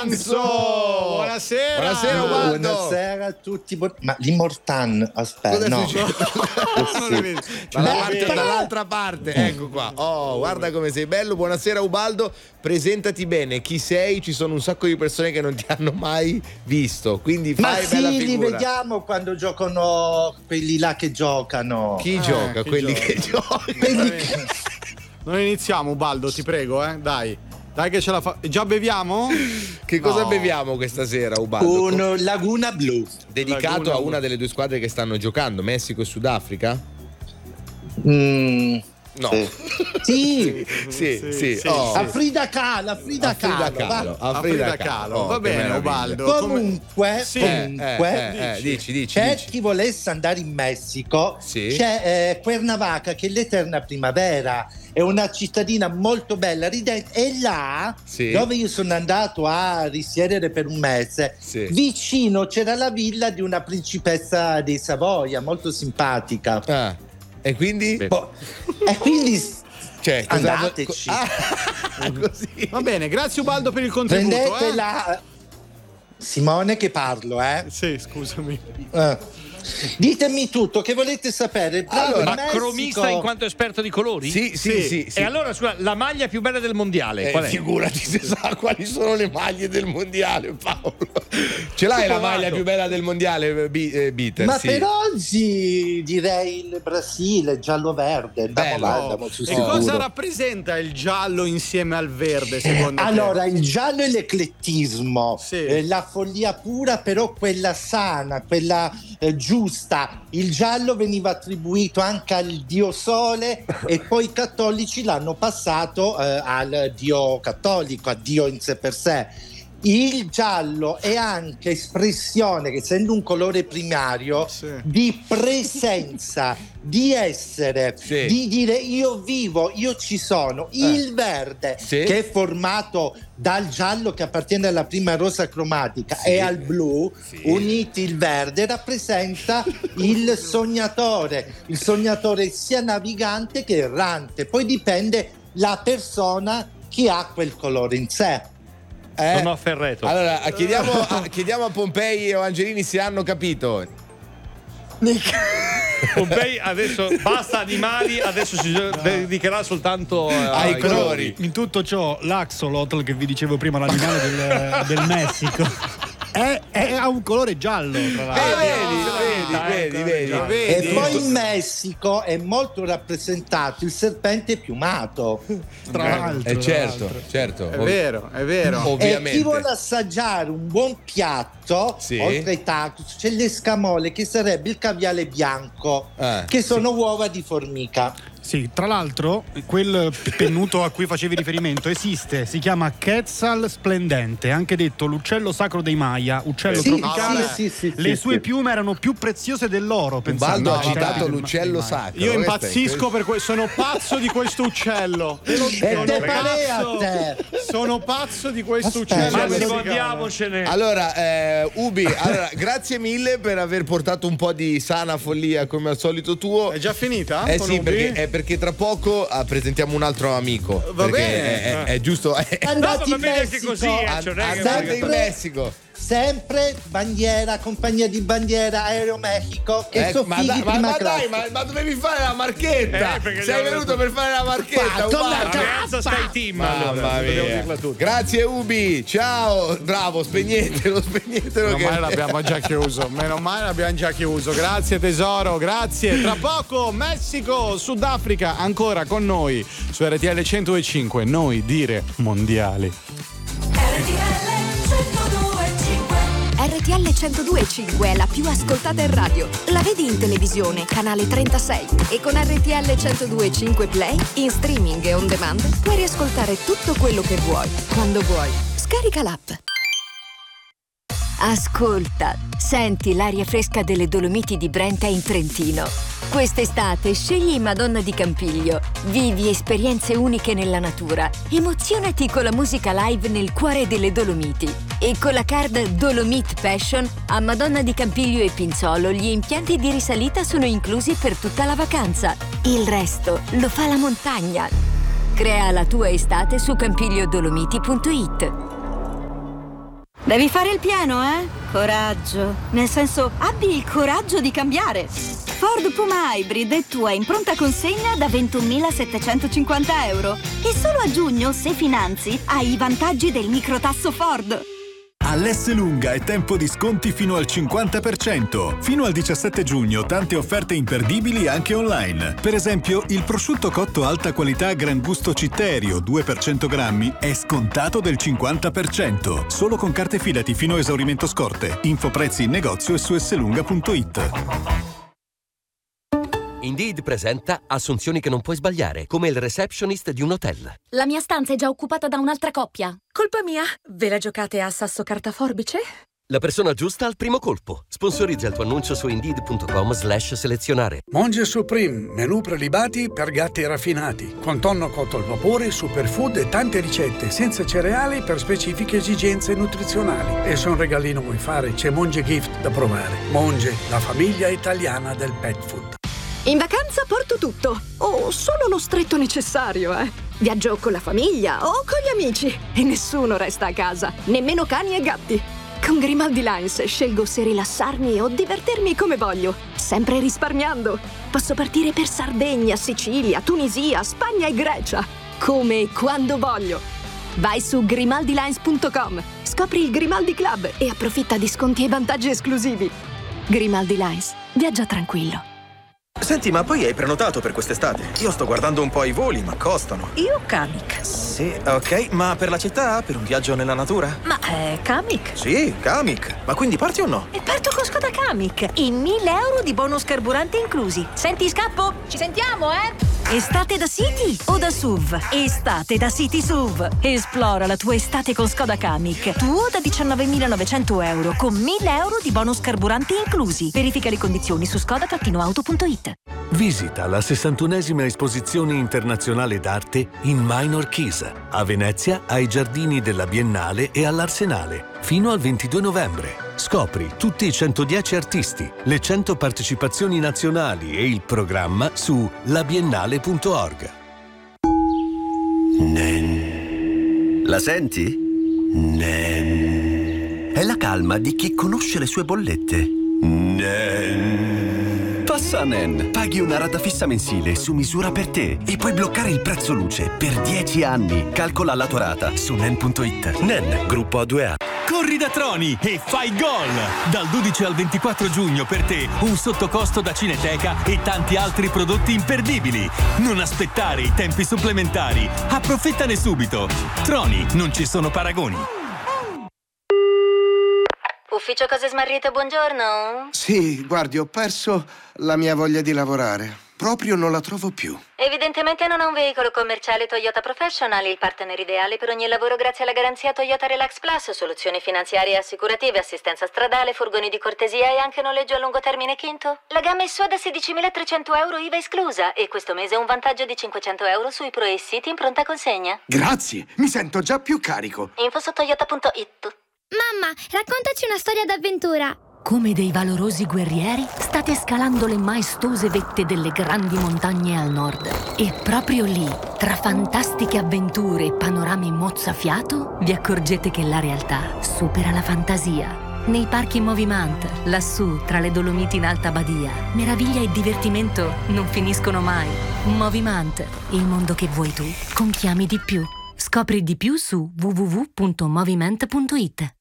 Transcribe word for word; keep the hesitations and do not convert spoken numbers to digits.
Manzo. Buonasera. Buonasera Ubaldo. Buonasera a tutti. Bu- Ma l'Immortan, aspetta, no. Sì. Dalla parte, dall'altra parte, ecco qua. Oh, guarda come sei bello. Buonasera Ubaldo, presentati bene. Chi sei? Ci sono un sacco di persone che non ti hanno mai visto, quindi fai Ma bella sì, li figura. vediamo quando giocano quelli là che giocano. Chi Eh, gioca? chi Quelli gioca? che giocano. Quelli che... Non iniziamo, Ubaldo, ti prego, eh. Dai. Dai che ce la fa. Già beviamo? Che cosa No. beviamo questa sera, Ubaldo? Un Laguna Blu. Dedicato Laguna a Blu. una delle due squadre che stanno giocando, Messico e Sudafrica? Mm, No. sì. Sì, sì. Sì, sì, Oh. A Frida Kahlo, a Frida A Frida Kahlo, Kahlo, va. a A Frida Frida Kahlo. Kahlo. Oh, Va che bene, meraviglia. Ubaldo. Come- Comunque, Sì. comunque Eh, eh, eh, dici, dici, per dici. chi volesse andare in Messico, Sì. c'è eh, Cuernavaca, che è l'eterna primavera, è una cittadina molto bella, ridente, e là Sì. dove io sono andato a risiedere per un mese, Sì. vicino c'era la villa di una principessa dei Savoia, molto simpatica. Ah, e quindi? Boh, e quindi Cioè, cosa- andateci. Ah, così. Va bene, grazie Ubaldo per il contributo. Prendetela. Eh? Simone che parlo, eh? Sì, scusami. Eh. Ditemi tutto, che volete sapere? Bravo, Allora, il Ma Messico- cromista in quanto esperto di colori? Sì, sì, Sì. sì. sì. E allora, scusa, la maglia più bella del mondiale, Eh, qual è? figurati se sa quali sono le maglie del mondiale, Paolo. Ce l'hai la Provato. maglia più bella del mondiale, B- eh, Bitter? Ma sì. per oggi direi il Brasile, giallo-verde. Andiamo Bello. là, andiamo su E sicuro. cosa rappresenta il giallo insieme al verde, secondo Allora, te? il giallo è l'eclettismo, Sì. eh, la follia pura, però quella sana, quella eh, giusta. Il giallo veniva attribuito anche al dio Sole e poi i cattolici l'hanno passato eh, al dio cattolico, a Dio in sé per sé. Il giallo è anche espressione, che essendo un colore primario, Sì. di presenza, di essere, Sì. di dire io vivo, io ci sono. Il verde, Sì. che è formato dal giallo che appartiene alla prima rosa cromatica Sì. e al blu, Sì. uniti il verde, rappresenta il sognatore. Il sognatore sia navigante che errante. Poi dipende la persona che ha quel colore in sé. Eh? Non ho ferreto. Allora, chiediamo a, chiediamo a Pompei o Angelini se hanno capito. Pompei adesso basta animali, adesso si dedicherà soltanto eh, Ai ai colori. In tutto ciò, l'axolotl che vi dicevo prima, l'animale del, del Messico, è, è- ha un colore giallo, tra Eh, l'altro. vedi, vedi, vedi, ecco, vedi. vedi. E poi in Messico è molto rappresentato il serpente piumato. Tra l'altro, Eh, tra certo, l'altro. certo. È vero, è vero. E chi Ovviamente. vuole assaggiare un buon piatto, Sì. oltre ai tacos, c'è l'escamole, che sarebbe il caviale bianco, Ah, che sono uova di formica. Sì, tra l'altro, quel pennuto a cui facevi riferimento esiste, si chiama Quetzal splendente, anche detto l'uccello sacro dei Maya, uccello Sì, tropicale. sì, sì, sì, Le sì, sue sì. piume erano più preziose dell'oro. pensate. Ubaldo ha No, citato del- l'uccello dei Maya. sacro. Io Questo è- impazzisco per questo, sono pazzo di questo uccello. E Sono te pare a pazzo, te? sono pazzo di questo Aspetta, uccello. Massimo, Sì. andiamocene. Allora, eh, Ubi, allora, grazie mille per aver portato un po' di sana follia come al solito tuo. È già finita? Eh con sì, Ubi? perché, è perché tra poco ah, presentiamo un altro amico. Va perché bene. È, è- è giusto. è- Andate va in bene anche Messico, così, eh, and- cioè, non è che- andate in Sempre- Messico. sempre bandiera, compagnia di bandiera, Aeromexico, che Ecco, sono ma, fighi da- ma- prima ma classe. dai, ma, ma dovevi fare la marchetta? Eh, perché Sei gli avevo venuto detto- per fare la marchetta, Fatto Ubaldo. una Alleanza Sky Team, allora, Mamma dobbiamo mia. dirla tutta. Grazie Ubi, ciao. Bravo, spegnetelo, spegnetelo. Meno che- male l'abbiamo già chiuso, meno male l'abbiamo già chiuso. Grazie tesoro, grazie. Tra poco Messico, Sudafrica, ancora con noi su R T L centodue e cinque. Noi dire mondiali. R T L centodue e cinque è la più ascoltata in radio. La vedi in televisione, canale trentasei. E con R T L centodue e cinque Play, in streaming e on demand, puoi riascoltare tutto quello che vuoi, quando vuoi. Scarica l'app. Ascolta, senti l'aria fresca delle Dolomiti di Brenta in Trentino. Quest'estate scegli Madonna di Campiglio. Vivi esperienze uniche nella natura. Emozionati con la musica live nel cuore delle Dolomiti. E con la card Dolomite Passion a Madonna di Campiglio e Pinzolo gli impianti di risalita sono inclusi per tutta la vacanza. Il resto lo fa la montagna. Crea la tua estate su campigliodolomiti punto it. Devi fare il pieno, eh? Coraggio. Nel senso, abbi il coraggio di cambiare. Ford Puma Hybrid è tua in pronta consegna da ventunomilasettecentocinquanta euro. E solo a giugno, se finanzi, hai i vantaggi del microtasso Ford. All'S Lunga è tempo di sconti fino al cinquanta per cento. Fino al diciassette giugno tante offerte imperdibili anche online. Per esempio, il prosciutto cotto alta qualità Gran Gusto Citterio due per cento grammi è scontato del cinquanta per cento. Solo con carte Fidati fino a esaurimento scorte. Info prezzi in negozio e su slunga punto it. Indeed presenta assunzioni che non puoi sbagliare, come il receptionist di un hotel. La mia stanza è già occupata da un'altra coppia. Colpa mia? Ve la giocate a sasso carta forbice? La persona giusta al primo colpo. Sponsorizza il tuo annuncio su indeed punto com slash selezionare. Monge Supreme, menù prelibati per gatti raffinati, con tonno cotto al vapore, superfood e tante ricette senza cereali per specifiche esigenze nutrizionali. E se un regalino vuoi fare, c'è Monge Gift da provare. Monge, la famiglia italiana del pet food. In vacanza porto tutto, o solo lo stretto necessario, eh. Viaggio con la famiglia o con gli amici e nessuno resta a casa, nemmeno cani e gatti. Con Grimaldi Lines scelgo se rilassarmi o divertirmi come voglio, sempre risparmiando. Posso partire per Sardegna, Sicilia, Tunisia, Spagna e Grecia, come e quando voglio. Vai su grimaldi lines punto com, scopri il Grimaldi Club e approfitta di sconti e vantaggi esclusivi. Grimaldi Lines, viaggia tranquillo. Senti, ma poi hai prenotato per quest'estate? Io sto guardando un po' i voli, ma costano. Io Kamiq. Sì, ok, ma per la città? Per un viaggio nella natura? Ma è Kamiq? Sì, Kamiq. Ma quindi parti o no? E parto con Skoda Kamiq e mille euro di bonus carburante inclusi. Senti, scappo? Ci sentiamo, eh? Estate da City o da S U V? Estate da City S U V. Esplora la tua estate con Skoda Kamiq. Tuo da diciannovemilanovecento euro con mille euro di bonus carburanti inclusi. Verifica le condizioni su skoda auto punto it. Visita la sessantunesima esposizione internazionale d'arte in Minor Keys, a Venezia, ai giardini della Biennale e all'Arsenale, fino al ventidue novembre. Scopri tutti i centodieci artisti, le cento partecipazioni nazionali e il programma su la biennale punto org. Nen. La senti? Nen. È la calma di chi conosce le sue bollette. Nen. Passa a Nen. Paghi una rata fissa mensile su misura per te e puoi bloccare il prezzo luce per dieci anni. Calcola la tua rata su nen punto it. Nen, gruppo A due A. Corri da Troni e fai gol! Dal dodici al ventiquattro giugno per te un sottocosto da Cineteca e tanti altri prodotti imperdibili. Non aspettare i tempi supplementari. Approfittane subito. Troni, non ci sono paragoni. Ufficio Cose Smarrite, buongiorno. Sì, guardi, ho perso la mia voglia di lavorare. Proprio non la trovo più. Evidentemente non ha un veicolo commerciale Toyota Professional, il partner ideale per ogni lavoro grazie alla garanzia Toyota Relax Plus, soluzioni finanziarie e assicurative, assistenza stradale, furgoni di cortesia e anche noleggio a lungo termine quinto. La gamma è sua da sedicimilatrecento euro I V A esclusa e questo mese un vantaggio di cinquecento euro sui Pro e City in pronta consegna. Grazie, mi sento già più carico. Info su toyota punto it. Mamma, raccontaci una storia d'avventura. Come dei valorosi guerrieri, state scalando le maestose vette delle grandi montagne al nord. E proprio lì, tra fantastiche avventure e panorami mozzafiato, vi accorgete che la realtà supera la fantasia. Nei parchi Movimant, lassù, tra le Dolomiti in Alta Badia, meraviglia e divertimento non finiscono mai. Movimant, il mondo che vuoi tu, con chiami di più. Scopri di più su w w w punto moviment punto it.